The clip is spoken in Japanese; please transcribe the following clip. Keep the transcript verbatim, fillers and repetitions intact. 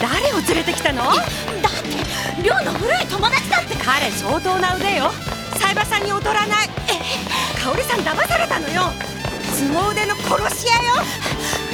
誰を連れてきたの？ だって亮の古い友達だって。 彼相当な腕よ。冴羽さんに劣らない。香織さん騙されたのよ。凄腕の殺し屋よ。